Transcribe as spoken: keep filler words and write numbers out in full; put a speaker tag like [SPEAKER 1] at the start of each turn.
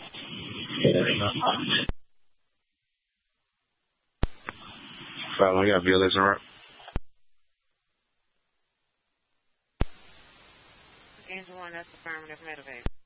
[SPEAKER 1] Fallon, you got Bill Listen, right?
[SPEAKER 2] Angel one, that's affirmative, meditate.